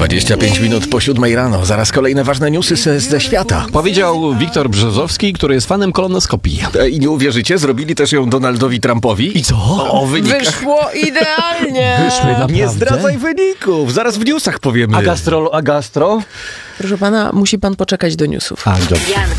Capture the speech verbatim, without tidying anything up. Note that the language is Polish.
dwadzieścia pięć minut po siódmej rano. Zaraz kolejne ważne newsy ze, ze świata. Powiedział Wiktor Brzezowski, który jest fanem kolonoskopii. E, I nie uwierzycie, zrobili też ją Donaldowi Trumpowi. I co? O wynikach. Wyszło idealnie. Wyszły naprawdę? Nie zdradzaj wyników, zaraz w newsach powiemy. A gastro? A gastro? Proszę pana, musi pan poczekać do newsów. A, dobrze.